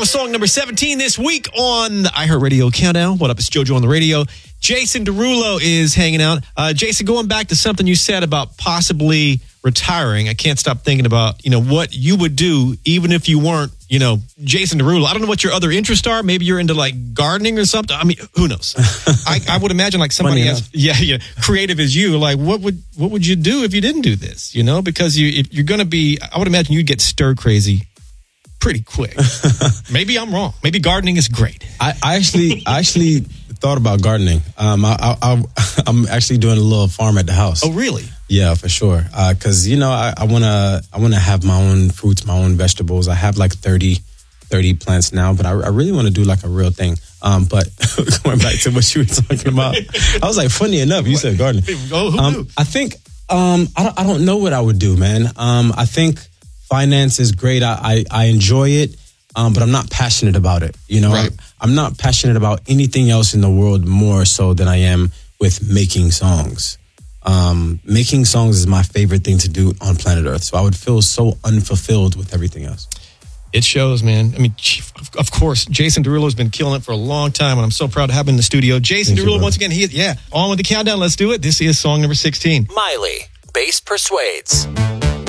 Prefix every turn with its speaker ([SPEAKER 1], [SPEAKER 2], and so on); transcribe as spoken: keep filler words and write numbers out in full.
[SPEAKER 1] with song number seventeen this week on the iHeartRadio Countdown. What up? It's JoJo on the radio. Jason Derulo is hanging out. Uh, Jason, going back to something you said about possibly retiring, I can't stop thinking about, you know, what you would do even if you weren't, you know, Jason Derulo. I don't know what your other interests are. Maybe you're into like gardening or something. I mean, who knows? I, I would imagine like somebody as yeah, yeah, creative as you, like what would what would you do if you didn't do this? You know, because you if you're going to be, I would imagine you'd get stir crazy pretty quick. Maybe I'm wrong. Maybe gardening is great.
[SPEAKER 2] I, I actually, I actually thought about gardening. Um, I, I, I, I'm actually doing a little farm at the house.
[SPEAKER 1] Oh, really?
[SPEAKER 2] Yeah, for sure. Because uh, you know, I, I wanna, I wanna have my own fruits, my own vegetables. I have like thirty, thirty plants now, but I, I really want to do like a real thing. Um, but going back to what you were talking about, I was like, funny enough, you said gardening.
[SPEAKER 1] Oh, who
[SPEAKER 2] um,
[SPEAKER 1] knew?
[SPEAKER 2] I think, um, I don't, I don't know what I would do, man. Um, I think finance is great. I, I, I enjoy it, um, but I'm not passionate about it. You know,
[SPEAKER 1] Right.
[SPEAKER 2] I'm, I'm not passionate about anything else in the world more so than I am with making songs. Um, making songs is my favorite thing to do on planet Earth. So I would feel so unfulfilled with everything else.
[SPEAKER 1] It shows, man. I mean, of course, Jason Derulo has been killing it for a long time, and I'm so proud to have him in the studio. Jason
[SPEAKER 2] Thank you,
[SPEAKER 1] Derulo,
[SPEAKER 2] brother.
[SPEAKER 1] once again, he, yeah, on with the countdown. Let's do it. This is song number sixteen.
[SPEAKER 3] Miley, Bass Persuades.